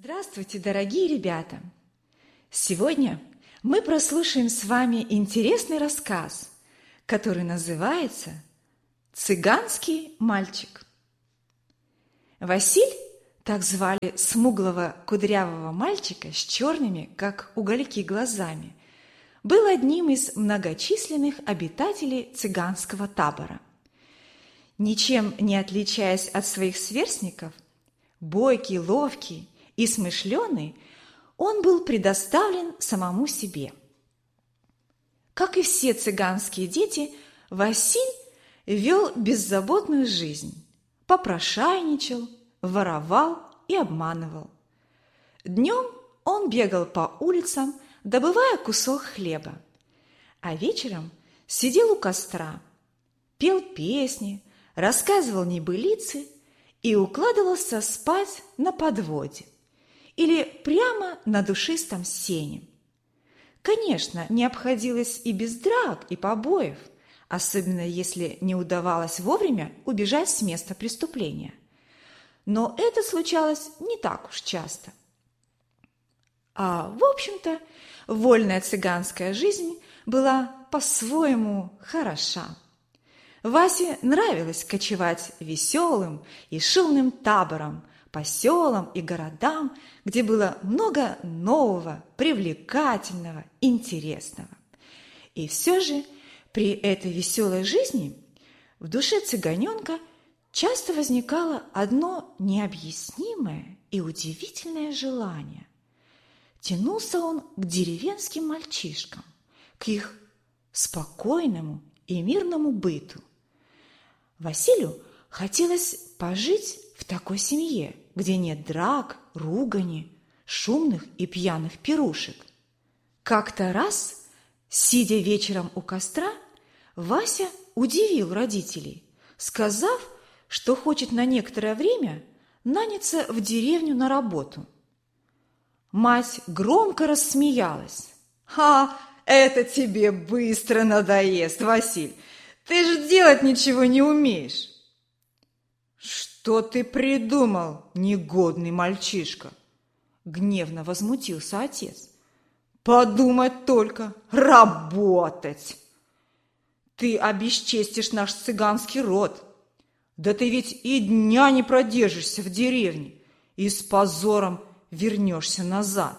Здравствуйте, дорогие ребята! Сегодня мы прослушаем с вами интересный рассказ, который называется «Цыганский мальчик». Василь, так звали смуглого кудрявого мальчика с черными, как угольки, глазами, был одним из многочисленных обитателей цыганского табора. Ничем не отличаясь от своих сверстников, бойкий, ловкий и смышленый, он был предоставлен самому себе. Как и все цыганские дети, Василь вел беззаботную жизнь, попрошайничал, воровал и обманывал. Днем он бегал по улицам, добывая кусок хлеба, а вечером сидел у костра, пел песни, рассказывал небылицы и укладывался спать на подводе или прямо на душистом сене. Конечно, не обходилось и без драк и побоев, особенно если не удавалось вовремя убежать с места преступления. Но это случалось не так уж часто. А в общем-то, вольная цыганская жизнь была по-своему хороша. Васе нравилось кочевать веселым и шумным табором по селам и городам, где было много нового, привлекательного, интересного. И все же при этой веселой жизни в душе цыганенка часто возникало одно необъяснимое и удивительное желание. Тянулся он к деревенским мальчишкам, к их спокойному и мирному быту. Василию хотелось пожить в такой семье, где нет драк, ругани, шумных и пьяных пирушек. Как-то раз, сидя вечером у костра, Вася удивил родителей, сказав, что хочет на некоторое время наняться в деревню на работу. Мать громко рассмеялась. Это тебе быстро надоест, Василь! Ты же делать ничего не умеешь!» «Что ты придумал, негодный мальчишка?» Гневно возмутился отец. «Подумать только, работать! Ты обесчестишь наш цыганский род. Да ты ведь и дня не продержишься в деревне и с позором вернешься назад».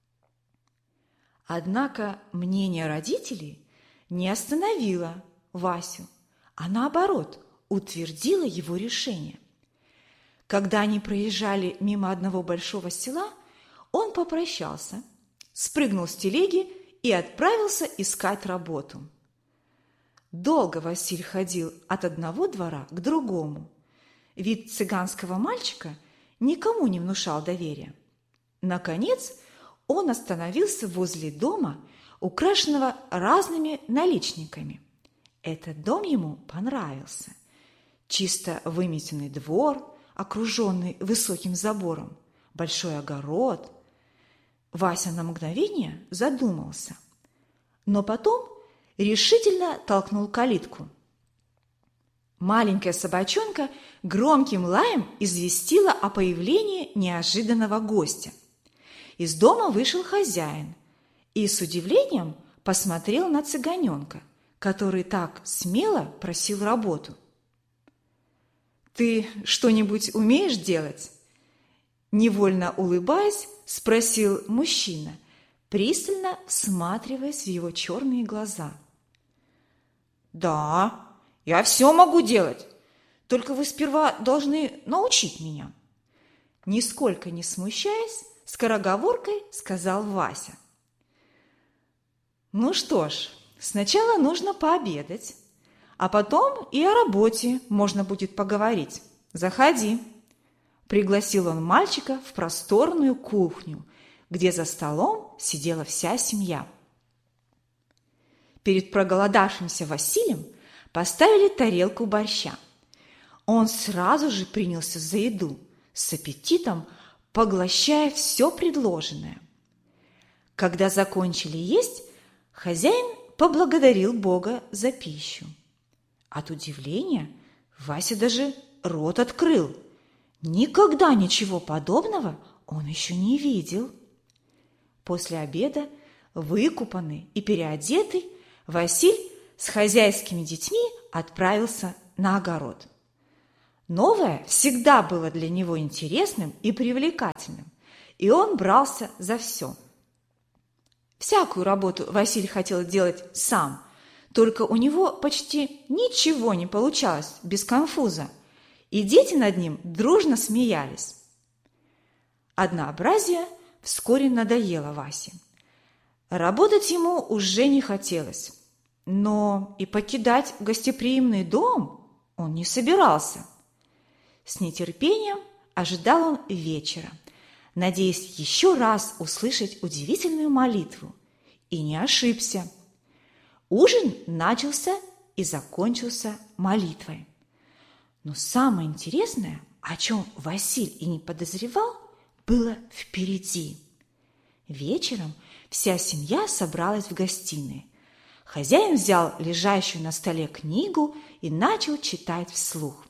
Однако мнение родителей не остановило Васю, а наоборот утвердило его решение. Когда они проезжали мимо одного большого села, он попрощался, спрыгнул с телеги и отправился искать работу. Долго Василь ходил от одного двора к другому. Вид цыганского мальчика никому не внушал доверия. Наконец, он остановился возле дома, украшенного разными наличниками. Этот дом ему понравился. Чисто выметенный двор, окруженный высоким забором, большой огород. Вася на мгновение задумался, но потом решительно толкнул калитку. Маленькая собачонка громким лаем известила о появлении неожиданного гостя. Из дома вышел хозяин и с удивлением посмотрел на цыганенка, который так смело просил работу. «Ты что-нибудь умеешь делать?» Невольно улыбаясь, спросил мужчина, пристально всматриваясь в его черные глаза. «Да, я все могу делать, только вы сперва должны научить меня». Нисколько не смущаясь, скороговоркой сказал Вася. «Ну что ж, сначала нужно пообедать, а потом и о работе можно будет поговорить. Заходи», – пригласил он мальчика в просторную кухню, где за столом сидела вся семья. Перед проголодавшимся Василием поставили тарелку борща. Он сразу же принялся за еду, с аппетитом поглощая все предложенное. Когда закончили есть, хозяин поблагодарил Бога за пищу. От удивления Вася даже рот открыл. Никогда ничего подобного он еще не видел. После обеда, выкупанный и переодетый, Василь с хозяйскими детьми отправился на огород. Новое всегда было для него интересным и привлекательным, и он брался за все. Всякую работу Василий хотел делать сам, только у него почти ничего не получалось без конфуза, и дети над ним дружно смеялись. Однообразие вскоре надоело Васе. Работать ему уже не хотелось, но и покидать гостеприимный дом он не собирался. С нетерпением ожидал он вечера, надеясь еще раз услышать удивительную молитву, и не ошибся. Ужин начался и закончился молитвой. Но самое интересное, о чем Василий и не подозревал, было впереди. Вечером вся семья собралась в гостиной. Хозяин взял лежащую на столе книгу и начал читать вслух.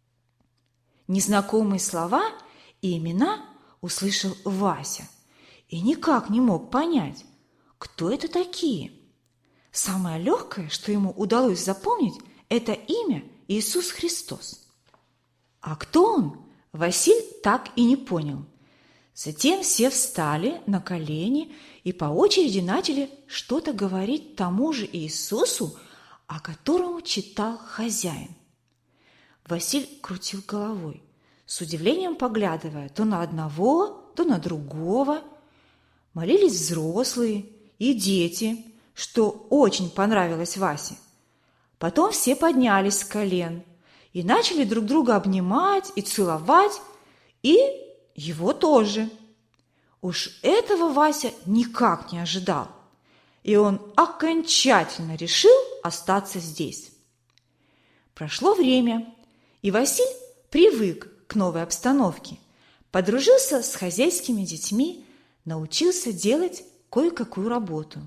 Незнакомые слова и имена услышал Вася и никак не мог понять, кто это такие. Самое легкое, что ему удалось запомнить, это имя Иисус Христос. А кто он, Василий так и не понял. Затем все встали на колени и по очереди начали что-то говорить тому же Иисусу, о котором читал хозяин. Василий крутил головой, с удивлением поглядывая то на одного, то на другого. Молились взрослые и дети, что очень понравилось Васе. Потом все поднялись с колен и начали друг друга обнимать и целовать, и его тоже. Уж этого Вася никак не ожидал, и он окончательно решил остаться здесь. Прошло время, и Василий привык к новой обстановке, подружился с хозяйскими детьми, научился делать кое-какую работу.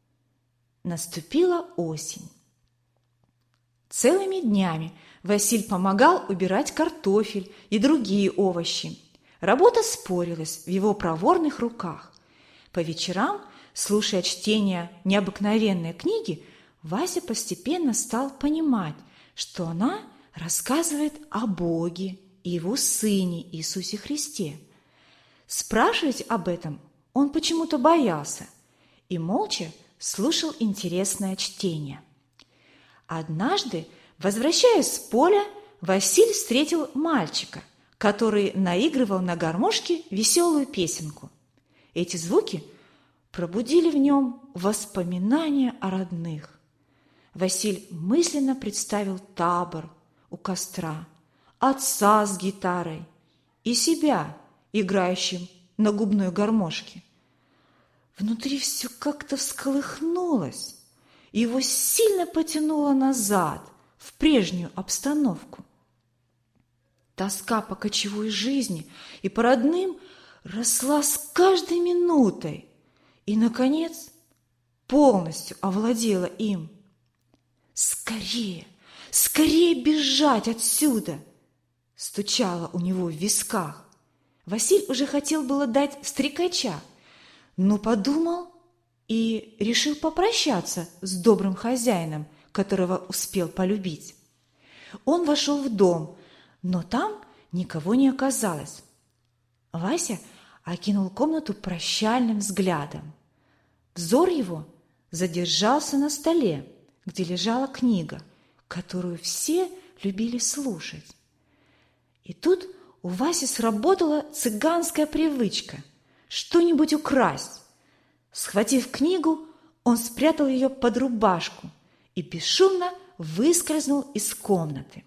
Наступила осень. Целыми днями Василий помогал убирать картофель и другие овощи. Работа спорилась в его проворных руках. По вечерам, слушая чтение необыкновенной книги, Вася постепенно стал понимать, что она рассказывает о Боге и Его Сыне Иисусе Христе. Спрашивать об этом он почему-то боялся и молча слушал интересное чтение. Однажды, возвращаясь с поля, Василий встретил мальчика, который наигрывал на гармошке веселую песенку. Эти звуки пробудили в нем воспоминания о родных. Василий мысленно представил табор у костра, отца с гитарой и себя, играющим на губной гармошке. Внутри все как-то всколыхнулось, и его сильно потянуло назад, в прежнюю обстановку. Тоска по кочевой жизни и по родным росла с каждой минутой и, наконец, полностью овладела им. «Скорее, скорее бежать отсюда!» стучало у него в висках. Василий уже хотел было дать стрекача, но подумал и решил попрощаться с добрым хозяином, которого успел полюбить. Он вошел в дом, но там никого не оказалось. Вася окинул комнату прощальным взглядом. Взор его задержался на столе, где лежала книга, которую все любили слушать. И тут у Васи сработала цыганская привычка что-нибудь украсть. Схватив книгу, он спрятал ее под рубашку и бесшумно выскользнул из комнаты.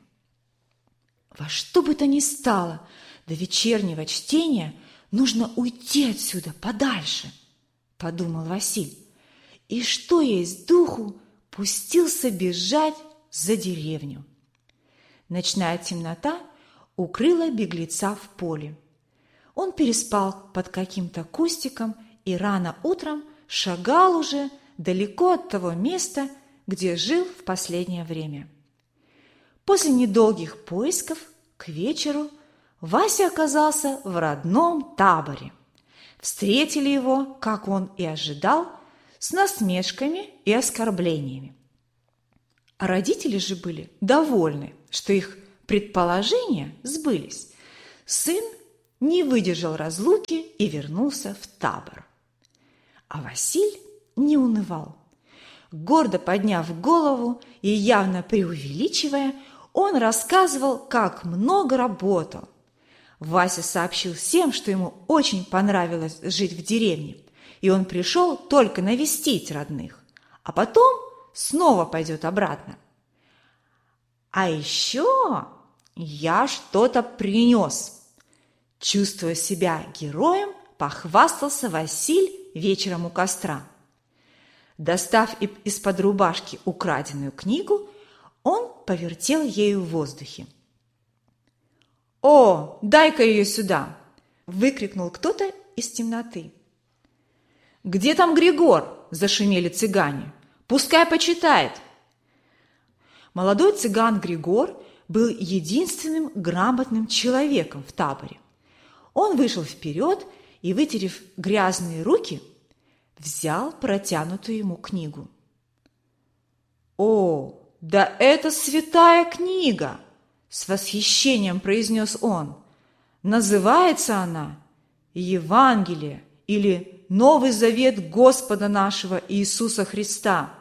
Во что бы то ни стало, до вечернего чтения нужно уйти отсюда подальше, подумал Василий, и что есть духу, пустился бежать за деревню. Ночная темнота укрыла беглеца в поле. Он переспал под каким-то кустиком и рано утром шагал уже далеко от того места, где жил в последнее время. После недолгих поисков к вечеру Вася оказался в родном таборе. Встретили его, как он и ожидал, с насмешками и оскорблениями. А родители же были довольны, что их предположения сбылись. Сын не выдержал разлуки и вернулся в табор. А Василь не унывал. Гордо подняв голову и явно преувеличивая, он рассказывал, как много работал. Вася сообщил всем, что ему очень понравилось жить в деревне, и он пришел только навестить родных, а потом снова пойдет обратно. «А еще я что-то принес!» Чувствуя себя героем, похвастался Василь вечером у костра. Достав из-под рубашки украденную книгу, он повертел ею в воздухе. «О, дай-ка ее сюда!» – выкрикнул кто-то из темноты. «Где там Григор?» – зашумели цыгане. «Пускай почитает!» Молодой цыган Григор был единственным грамотным человеком в таборе. Он вышел вперед и, вытерев грязные руки, взял протянутую ему книгу. «О, да это святая книга!» – с восхищением произнес он. «Называется она Евангелие или Новый Завет Господа нашего Иисуса Христа».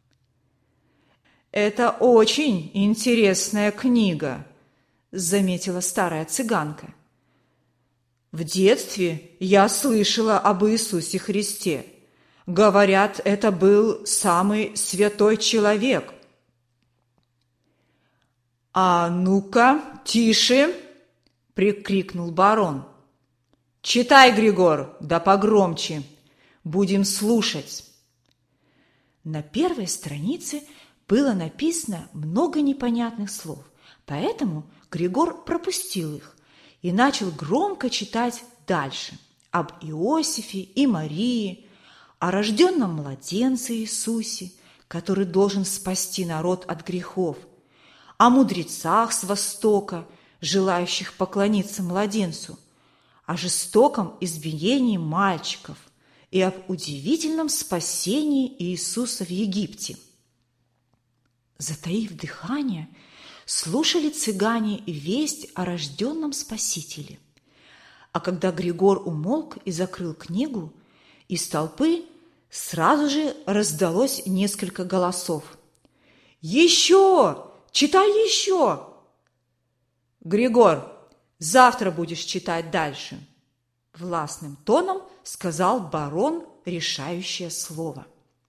«Это очень интересная книга», – заметила старая цыганка. «В детстве я слышала об Иисусе Христе. Говорят, это был самый святой человек». «А ну-ка, тише!» – прикрикнул барон. «Читай, Григор, да погромче. Будем слушать». На первой странице было написано много непонятных слов, поэтому Григор пропустил их и начал громко читать дальше об Иосифе и Марии, о рожденном младенце Иисусе, который должен спасти народ от грехов, о мудрецах с Востока, желающих поклониться младенцу, о жестоком избиении мальчиков и об удивительном спасении Иисуса в Египте. Затаив дыхание, слушали цыгане весть о рожденном Спасителе. А когда Григор умолк и закрыл книгу, из толпы сразу же раздалось несколько голосов. «Еще! Читай еще!» «Григор, завтра будешь читать дальше!» Властным тоном сказал барон решающее слово.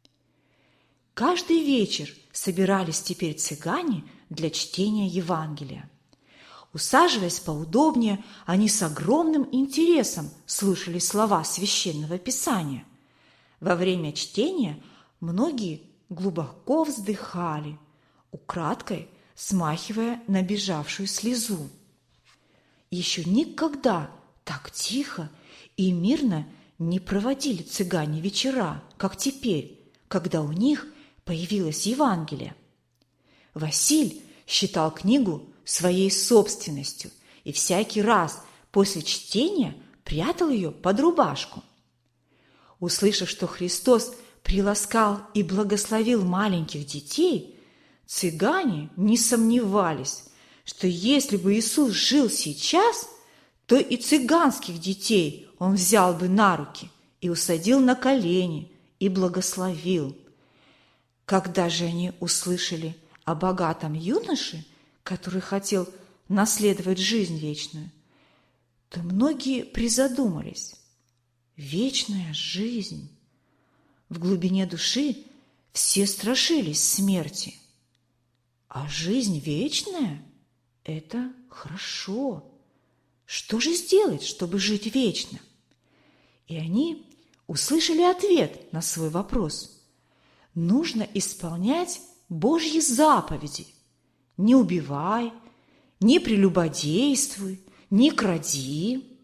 Каждый вечер собирались теперь цыгане для чтения Евангелия. Усаживаясь поудобнее, они с огромным интересом слушали слова Священного Писания. Во время чтения многие глубоко вздыхали, украдкой смахивая набежавшую слезу. Еще никогда так тихо и мирно не проводили цыгане вечера, как теперь, когда у них появилось Евангелие. Василь считал книгу своей собственностью и всякий раз после чтения прятал ее под рубашку. Услышав, что Христос приласкал и благословил маленьких детей, цыгане не сомневались, что если бы Иисус жил сейчас, то и цыганских детей он взял бы на руки и усадил на колени и благословил. Когда же они услышали о богатом юноше, который хотел наследовать жизнь вечную, то многие призадумались. Вечная жизнь! В глубине души все страшились смерти. А жизнь вечная – это хорошо. Что же сделать, чтобы жить вечно? И они услышали ответ на свой вопрос. Нужно исполнять Божьи заповеди. Не убивай, не прелюбодействуй, не кради.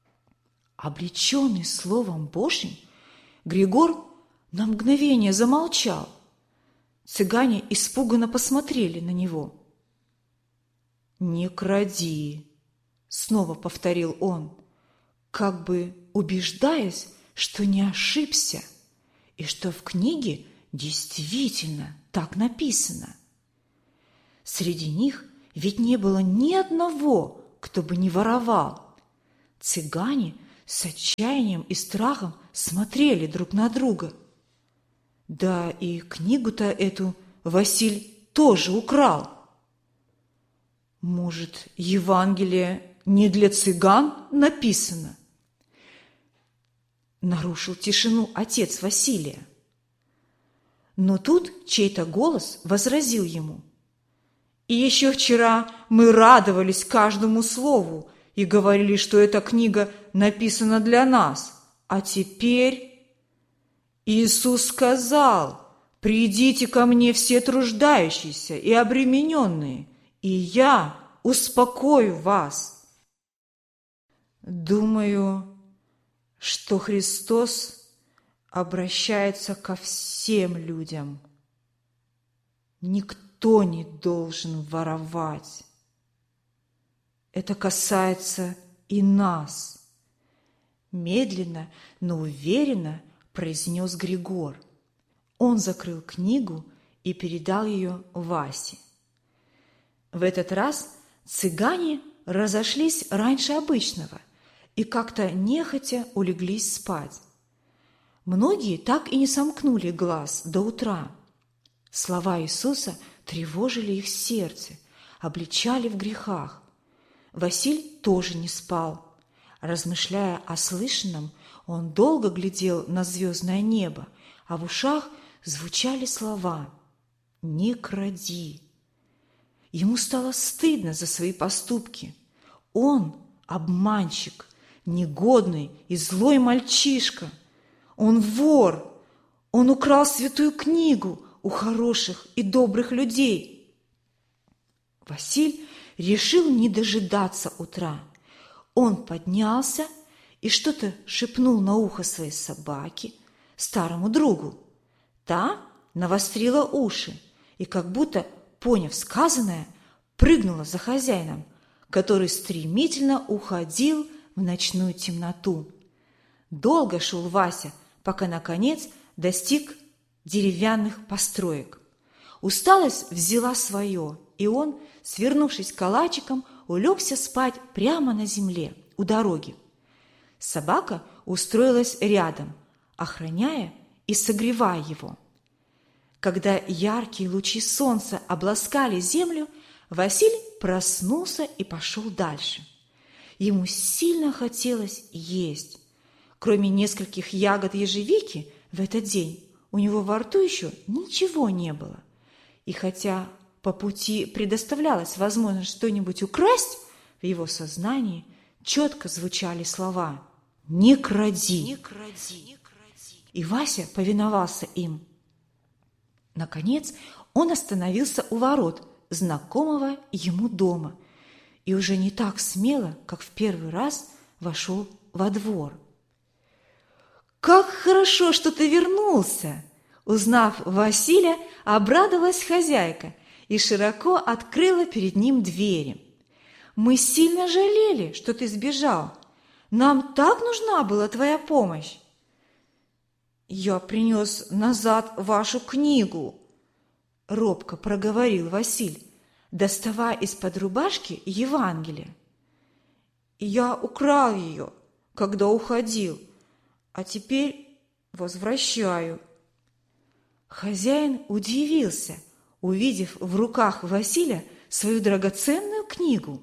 Облеченный Словом Божьим, Григор на мгновение замолчал. Цыгане испуганно посмотрели на него. «Не кради», снова повторил он, как бы убеждаясь, что не ошибся, и что в книге действительно так написано. Среди них ведь не было ни одного, кто бы не воровал. Цыгане с отчаянием и страхом смотрели друг на друга. Да и книгу-то эту Василь тоже украл. Может, Евангелие не для цыган написано? Нарушил тишину отец Василия. Но тут чей-то голос возразил ему. И еще вчера мы радовались каждому слову и говорили, что эта книга написана для нас. А теперь Иисус сказал: «Придите ко мне все труждающиеся и обремененные, и я успокою вас». Думаю, что Христос обращается ко всем людям. Никто не должен воровать. Это касается и нас. Медленно, но уверенно произнес Григор. Он закрыл книгу и передал ее Васе. В этот раз цыгане разошлись раньше обычного и как-то нехотя улеглись спать. Многие так и не сомкнули глаз до утра. Слова Иисуса тревожили их сердце, обличали в грехах. Василь тоже не спал. Размышляя о слышанном, он долго глядел на звездное небо, а в ушах звучали слова «Не кради». Ему стало стыдно за свои поступки. Он обманщик, негодный и злой мальчишка. Он вор. Он украл святую книгу у хороших и добрых людей. Василь решил не дожидаться утра. Он поднялся и что-то шепнул на ухо своей собаке, старому другу. Та навострила уши и, как будто поняв сказанное, прыгнула за хозяином, который стремительно уходил в ночную темноту. Долго шел Вася, пока, наконец, достиг деревянных построек. Усталость взяла свое, и он, свернувшись калачиком, улегся спать прямо на земле у дороги. Собака устроилась рядом, охраняя и согревая его. Когда яркие лучи солнца обласкали землю, Василий проснулся и пошел дальше. Ему сильно хотелось есть. Кроме нескольких ягод ежевики в этот день у него во рту еще ничего не было. И хотя по пути предоставлялась возможность что-нибудь украсть, в его сознании четко звучали слова «Не кради». «Не кради». «Не кради». И Вася повиновался им. Наконец он остановился у ворот знакомого ему дома и уже не так смело, как в первый раз, вошел во двор. «Как хорошо, что ты вернулся!» Узнав Василия, обрадовалась хозяйка и широко открыла перед ним двери. «Мы сильно жалели, что ты сбежал. Нам так нужна была твоя помощь!» «Я принес назад вашу книгу», – робко проговорил Василь, доставая из-под рубашки Евангелие. «Я украл ее, когда уходил, а теперь возвращаю». Хозяин удивился, увидев в руках Василия свою драгоценную книгу.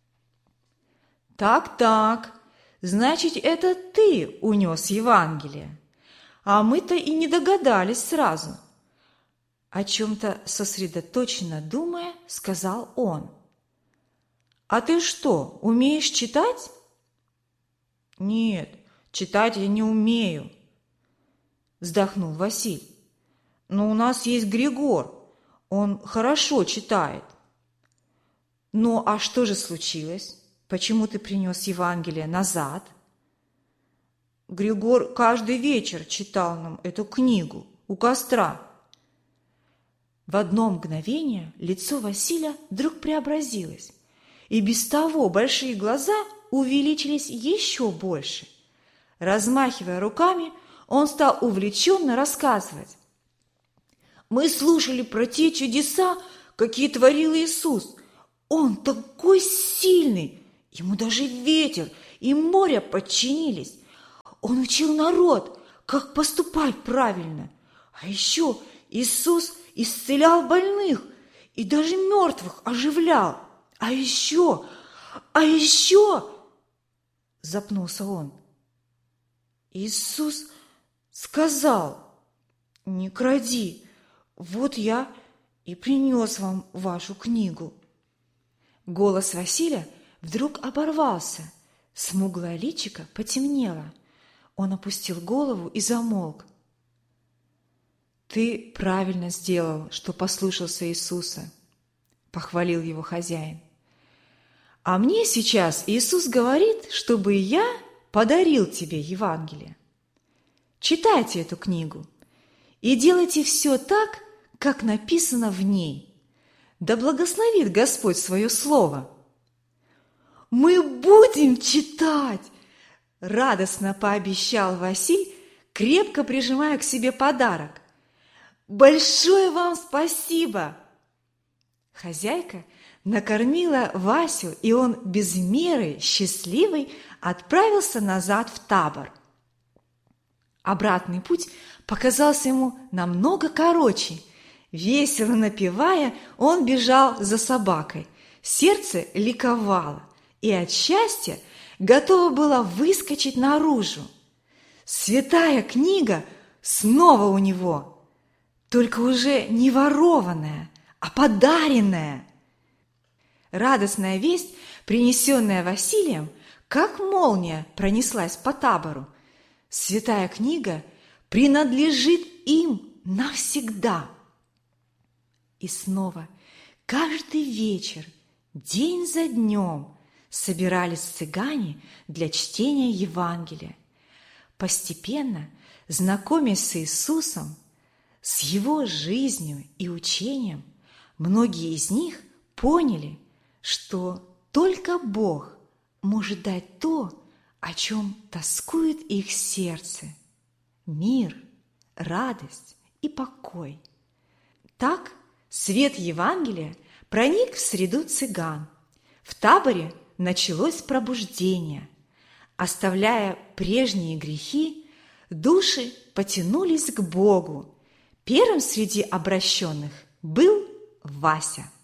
«Так, значит, это ты унес Евангелие, а мы-то и не догадались сразу». О чем-то сосредоточенно думая, сказал он. «А ты что, умеешь читать?» «Нет, читать я не умею», – вздохнул Василий. «Но у нас есть Григор, он хорошо читает». «Ну, а что же случилось? Почему ты принес Евангелие назад?» «Григор каждый вечер читал нам эту книгу у костра». В одно мгновение лицо Василия вдруг преобразилось, и без того большие глаза увеличились еще больше. Размахивая руками, он стал увлеченно рассказывать. «Мы слушали про те чудеса, какие творил Иисус. Он такой сильный, ему даже ветер и море подчинились. Он учил народ, как поступать правильно. А еще Иисус исцелял больных и даже мертвых оживлял. А еще, запнулся он. Иисус сказал: не кради, вот я и принес вам вашу книгу». Голос Василия вдруг оборвался, смуглое личико потемнело. Он опустил голову и замолк. «Ты правильно сделал, что послушался Иисуса», – похвалил его хозяин. «А мне сейчас Иисус говорит, чтобы я подарил тебе Евангелие. Читайте эту книгу и делайте все так, как написано в ней. Да благословит Господь свое слово». «Мы будем читать!» – радостно пообещал Василь, крепко прижимая к себе подарок. «Большое вам спасибо!» Хозяйка накормила Васю, и он без меры счастливый отправился назад в табор. Обратный путь показался ему намного короче. Весело напевая, он бежал за собакой. Сердце ликовало, и от счастья готово было выскочить наружу. Святая книга снова у него, только уже не ворованная, а подаренная. Радостная весть, принесенная Василием, как молния пронеслась по табору. Святая книга принадлежит им навсегда. И снова каждый вечер, день за днем, собирались цыгане для чтения Евангелия. Постепенно, знакомясь с Иисусом, с Его жизнью и учением, многие из них поняли, что только Бог может дать то, о чем тоскует их сердце – мир, радость и покой. Так свет Евангелия проник в среду цыган. В таборе началось пробуждение. Оставляя прежние грехи, души потянулись к Богу. Первым среди обращенных был Вася.